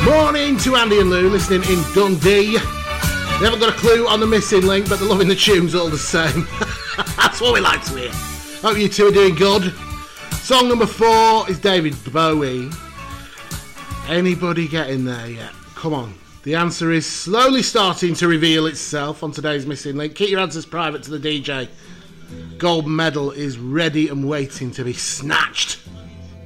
Morning to Andy and Lou listening in Dundee. They haven't got a clue on the missing link, but they're loving the tunes all the same. That's what we like to hear. Hope you two are doing good. Song number 4 is David Bowie. Anybody getting there yet? Come on. The answer is slowly starting to reveal itself on today's missing link. Keep your answers private to the DJ. Gold medal is ready and waiting to be snatched.